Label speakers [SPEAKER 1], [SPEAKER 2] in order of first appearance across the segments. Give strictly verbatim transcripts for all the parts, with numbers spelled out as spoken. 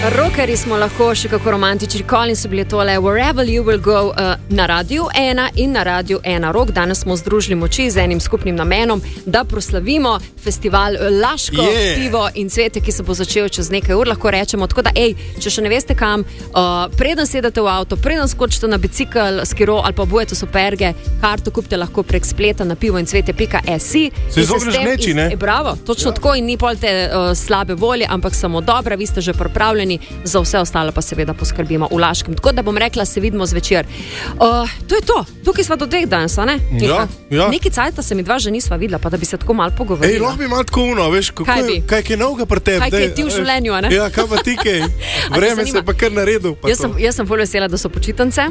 [SPEAKER 1] Rokeri smo lahko še kako romantični, Collins so bili tole Wherever You Will Go uh, na Radiu ena in na Radiu ena Rock. Danes smo združili moči z enim skupnim namenom, da proslavimo festival Laško yeah. pivo in cvete, ki se bo začel čez nekaj ur, lahko rečemo. Tako da, ej, če še ne veste kam, uh, preden sedete v avto, preden skočite na bicikl, skiro ali pa obujete superge, karto kupite lahko prek spleta na pivo in cvete pika si.
[SPEAKER 2] Se izogneš neči, ne?
[SPEAKER 1] E, bravo, točno ja. tako in ni pol te uh, slabe volje, ampak samo dobra, vi ste že pripravljeni, za vse ostalo pa seveda poskrbimo v Laškem. Tako da bom rekla, se vidimo zvečer. Uh, to je to, tukaj sva do dveh danes, ne?
[SPEAKER 2] Ja, ja.
[SPEAKER 1] Neki cajta se mi dva že nisva videla, pa da bi se tako malo pogovorila.
[SPEAKER 2] Ej, lahko bi malo tako uno, veš, kako, kaj, bi? kaj je novega pri tebi?
[SPEAKER 1] Kaj je ti v življenju, a ne?
[SPEAKER 2] Ja, kaj pa ti kaj? Vreme se pa kar naredil.
[SPEAKER 1] Jaz sem, jaz sem ful vesela, da so počitnice.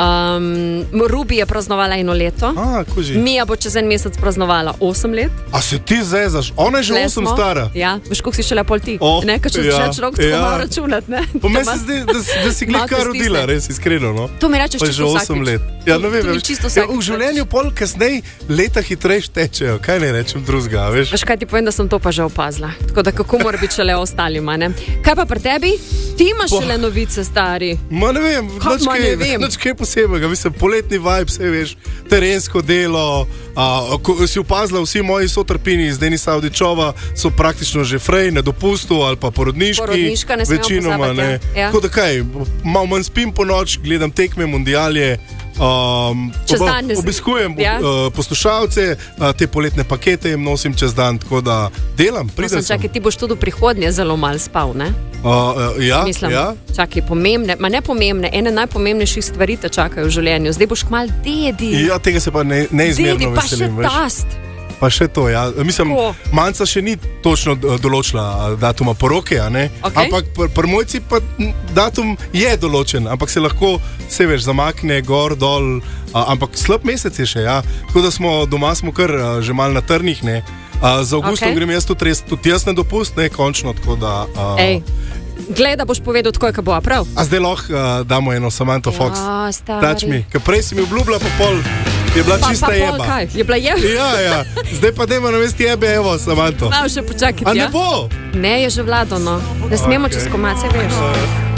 [SPEAKER 1] Um, Ruby je praznovala eno leto.
[SPEAKER 2] A,
[SPEAKER 1] Mija bo čez en mesec praznovala osem let.
[SPEAKER 2] A se ti zezaš? Ona je že osem stara.
[SPEAKER 1] Ja, veš, koliko si šele pol ti.
[SPEAKER 2] Oh,
[SPEAKER 1] ne, kaj če
[SPEAKER 2] ja,
[SPEAKER 1] še človek tako ja. malo računat, ne?
[SPEAKER 2] Po meni se zdi, da, da si glih kar rodila, res iskreno, no?
[SPEAKER 1] To mi rečeš čisto vsakič.
[SPEAKER 2] Ja, ne vem,
[SPEAKER 1] veš, ja,
[SPEAKER 2] v življenju pol kasnej leta hitreje tečejo, kaj ne rečem drugega, veš?
[SPEAKER 1] Veš, kaj ti povem, da sem to pa že opazila. Tako da kako mora biti šele ostalima, ne? Kaj pa pri tebi? Ti imaš šele novice, stari.
[SPEAKER 2] Ma ne vem,
[SPEAKER 1] nič kaj,
[SPEAKER 2] nič kaj posebega, mislim, poletni vibe, vse veš, terensko delo, a, ko si opazila, vsi moji sotrpini iz Denisa Avdičova so praktično že frej, na dopustu ali pa porodniški.
[SPEAKER 1] Porodniška ne smemo
[SPEAKER 2] večinoma,
[SPEAKER 1] pozabati,
[SPEAKER 2] ne.
[SPEAKER 1] Ja.
[SPEAKER 2] Tako da kaj, malo manj spim po noč, gledam tekme, mundialje, Um, oba, obiskujem ja. uh, poslušalce, uh, te poletne pakete jim nosim čez dan, tako da delam, pridem.
[SPEAKER 1] Čakaj, ti boš tudi v prihodnje zelo malo spal, ne?
[SPEAKER 2] Uh, uh, ja,
[SPEAKER 1] Mislim,
[SPEAKER 2] ja.
[SPEAKER 1] Čakaj, pomembne, ma ne pomembne, ene najpomembnejših stvari te čakajo v življenju. Zdaj boš kmal dedi.
[SPEAKER 2] Ja, tega se pa ne, neizmerno
[SPEAKER 1] dedi, pa
[SPEAKER 2] veselim.
[SPEAKER 1] Dedi, pa še tast.
[SPEAKER 2] Pa še to, ja. Mislim, oh. Manca še ni točno določila datuma poroke, a ne?
[SPEAKER 1] Okay.
[SPEAKER 2] Ampak pri pr mojci pa datum je določen, ampak se lahko, se veš, zamakne gor, dol, a, ampak slab mesec je še, ja. Tako da smo doma smo kar a, že mal na trnih, ne. A, za avgustom okay. grem jaz tudi res, tudi jaz na dopust, ne, končno, tako da... A,
[SPEAKER 1] Ej. Glej, da boš povedal, tako je, kaj bo, prav?
[SPEAKER 2] A zdaj lahko uh, damo eno Samantha Fox.
[SPEAKER 1] Ja, stari.
[SPEAKER 2] Dač mi, ker prej si mi obljubila pa pol, je bila
[SPEAKER 1] pa,
[SPEAKER 2] čista
[SPEAKER 1] pa
[SPEAKER 2] jeba.
[SPEAKER 1] Pol kaj? Je bila jeba?
[SPEAKER 2] Ja, ja. Zdaj pa dajmo namesti jebe, evo, Samantha.
[SPEAKER 1] Malo še počakajte,
[SPEAKER 2] ja? A ne
[SPEAKER 1] ja?
[SPEAKER 2] bo?
[SPEAKER 1] Ne, je že vlado, no. Ne smemo okay. čez komace, veš. Uh.